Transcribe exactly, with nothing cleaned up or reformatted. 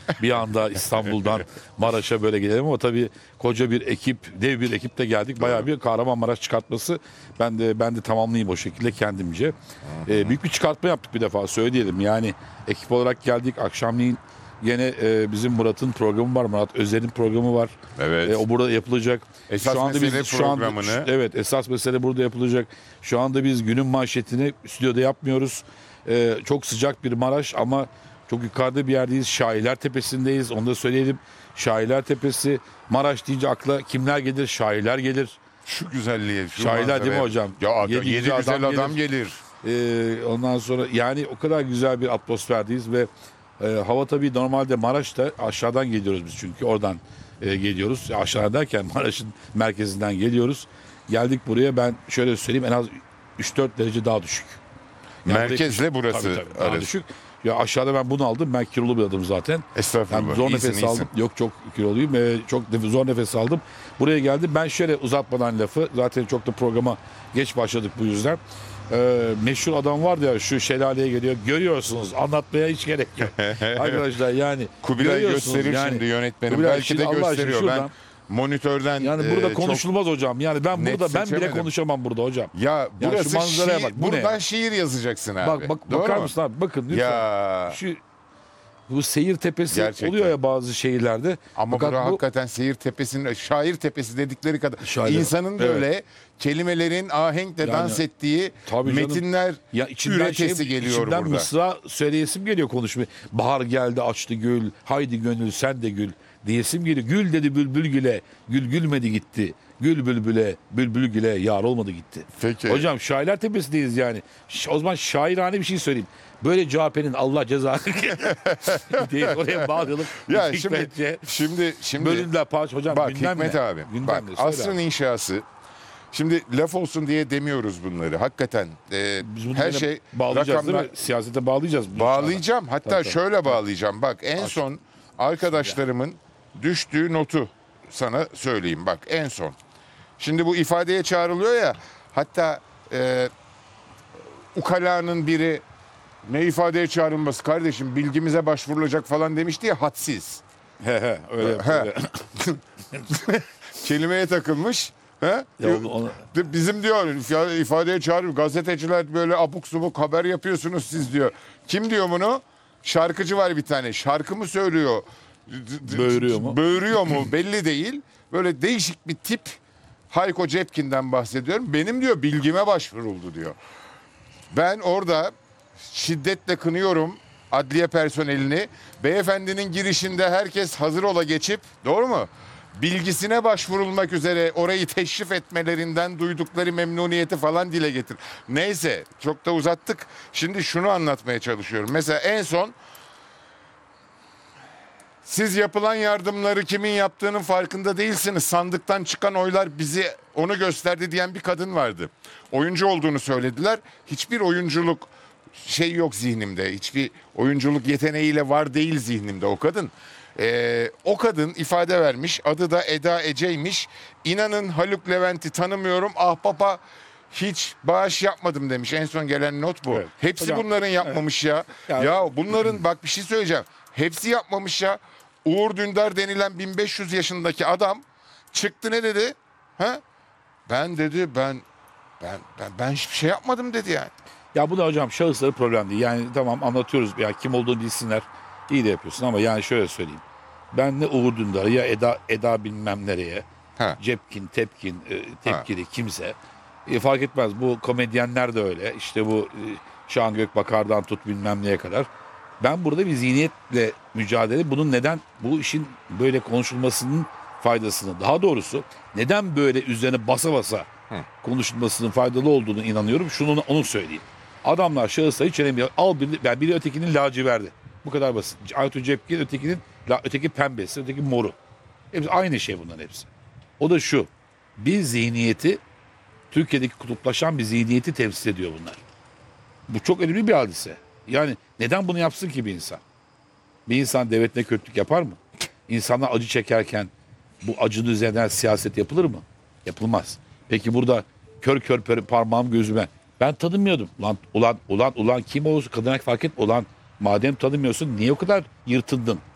bir anda İstanbul'dan Maraş'a böyle gelelim ama tabii koca bir ekip, dev bir ekiple geldik. Bayağı bir Kahramanmaraş çıkartması. Ben de ben de tamamlayayım o şekilde kendimce. Ee, büyük bir çıkartma yaptık bir defa söyleyelim. Yani ekip olarak geldik. Akşamleyin yine e, bizim Murat'ın programı var. Murat Özer'in programı var. Evet. E, o burada yapılacak. Esas şu anda mesele biz şu anda programını- evet esas mesele burada yapılacak. Şu anda biz günün manşetini stüdyoda yapmıyoruz. E, çok sıcak bir Maraş ama çok yukarıda bir yerdeyiz. Şairler Tepesi'ndeyiz. Onu da söyleyelim. Şairler Tepesi. Maraş deyince akla kimler gelir? Şairler gelir. Şu güzelliğe, şu Şairler değil mi manzaraya. hocam? Ya adam- Yedi yedi, güzel güzel adam adam, gelir. Ee, ondan sonra yani o kadar güzel bir atmosferdeyiz ve e, hava tabii normalde Maraş'ta aşağıdan geliyoruz biz çünkü oradan e, geliyoruz. Aşağı derken Maraş'ın merkezinden geliyoruz. Geldik buraya ben şöyle söyleyeyim en az üç dört derece daha düşük. Yani Merkezle buraya- burası tabii, tabii, daha arası. düşük. Ya aşağıda ben bunu aldım. Ben kilolu bir adamım zaten. Estağfurullah. Yani zor İyisin, nefes iyisin. aldım. Yok çok kiloluyum. Ee, çok nef- zor nefes aldım. Buraya geldim. Ben şöyle uzatmadan lafı. Zaten çok da programa geç başladık bu yüzden. Ee, meşhur adam var ya şu şelaleye geliyor. Görüyorsunuz. Anlatmaya hiç gerek yok. Arkadaşlar yani. Kubilay görüyorsunuz gösterir yani. şimdi yönetmenim. Kubilay, Belki şimdi de Allah aşkına gösteriyor. Ben şuradan- monitörden Yani e, burada çok- konuşulmaz hocam. Yani ben net burada ben bile seçemedim. konuşamam burada hocam. Ya Ya burası şu manzaraya şiir, bak, bu ne buradan ya? şiir yazacaksın abi. Bak bak Doğru bakar mu? mısın abi? Bakın lütfen. Ya Şu bu seyir tepesi Gerçekten. oluyor ya bazı şehirlerde. ama Fakat bura bu- hakikaten seyir tepesinin, şair tepesi dedikleri kadar Şair- insanın Evet. böyle kelimelerin ahenkle Yani, dans ettiği tabii canım. metinler Ya içimden üretesi şey, geliyor içimden burada. mısra söyleyesim geliyor konuşmayı. Bahar geldi açtı gül, haydi gönül sen de gül diyesim geliyor. Gül dedi bülbül güle, gül gülmedi gitti. Gül bülbüle, bülbül güle yar olmadı gitti. Peki. Hocam Şairler Tepesi'ndeyiz yani. Ş- O zaman şairane bir şey söyleyeyim. Böyle C H P'nin Allah cezanı diye oraya bağlayalım. Ya şimdi Hikmetçe şimdi şimdi bölümler parç hocam bak gündem Hikmet ne? abi. Gündem Bak ne? Söyle asrın abi. inşası. Şimdi laf olsun diye demiyoruz bunları. Hakikaten e, Biz bunu her gene şey bağlayacağız rakamlar değil mi? Siyasete bağlayacağız. bunu bağlayacağım. Hatta Tabii, tabii. şöyle bağlayacağım. Bak en Aç. son arkadaşlarımın düştüğü notu sana söyleyeyim. Bak en son. Şimdi bu ifadeye çağrılıyor ya. Hatta e, ukalanın biri ne ifadeye çağrılması kardeşim bilgimize başvurulacak falan demişti ya hadsiz. He he öyle. He. öyle. Kelimeye takılmış. He? Ya onu- onu- De- Bizim diyor ifa- ifadeye çağırıyor. Gazeteciler böyle abuk subuk haber yapıyorsunuz siz diyor. Kim diyor bunu? Şarkıcı var bir tane. Şarkı mı söylüyor? D- d- Böğürüyor mu? Böğürüyor mu? Belli değil. Böyle değişik bir tip. Hayko Cepkin'den bahsediyorum. Benim diyor bilgime başvuruldu diyor. Ben orada şiddetle kınıyorum adliye personelini. Beyefendinin girişinde herkes hazır ola geçip, doğru mu? Bilgisine başvurulmak üzere orayı teşrif etmelerinden duydukları memnuniyeti falan dile getir. Neyse çok da uzattık. Şimdi şunu anlatmaya çalışıyorum. Mesela en son siz yapılan yardımları kimin yaptığının farkında değilsiniz. Sandıktan çıkan oylar bizi onu gösterdi diyen bir kadın vardı. Oyuncu olduğunu söylediler. Hiçbir oyunculuk şey yok zihnimde. Hiçbir oyunculuk yeteneğiyle var değil zihnimde o kadın. Ee, o kadın ifade vermiş. Adı da Eda Ece'ymiş. İnanın Haluk Levent'i tanımıyorum. Ahbap'a hiç bağış yapmadım demiş. En son gelen not bu. Evet. Hepsi Hocam, bunların yapmamış ya. Ya- Ya bunların bak bir şey söyleyeceğim. Hepsi yapmamış ya. Uğur Dündar denilen bin beş yüz yaşındaki adam çıktı ne dedi? Ha? Ben dedi ben ben ben ben hiçbir şey yapmadım dedi yani. Ya bu da hocam şahısları problem değil. Yani tamam anlatıyoruz ya kim olduğunu bilsinler. İyi de yapıyorsun ama yani şöyle söyleyeyim. Ben ne Uğur Dündar'a ya Eda, Eda bilmem nereye. Ha. Cepkin, Tepkin, e, Tepkili kimse. E, fark etmez. Bu komedyenler de öyle. İşte bu e, Şahan Gökbakar'dan tut bilmem neye kadar. Ben burada bir zihniyetle mücadele. Bunun neden bu işin böyle konuşulmasının faydasını, daha doğrusu neden böyle üzerine basa basa konuşulmasının faydalı olduğunu inanıyorum. Şunu onu söyleyeyim. Adamlar şahıslar hiç önemli değil. Al biri, yani biri ötekinin laciverdi. Bu kadar basit. Aytun Cepkin ötekinin la- öteki pembesi, öteki moru. Hepsi aynı şey bunların hepsi. O da şu. Bir zihniyeti Türkiye'deki kutuplaşan bir zihniyeti temsil ediyor bunlar. Bu çok önemli bir hadise. Yani neden bunu yapsın ki bir insan? Bir insan devletine kötülük yapar mı? İnsanlar acı çekerken bu acının üzerinden siyaset yapılır mı? Yapılmaz. Peki burada kör kör pör parmağım gözüme. Ben tanımıyordum. Ulan ulan ulan ulan kim olursa kadına fark et. Ulan madem tanımıyorsun niye o kadar yırtındın?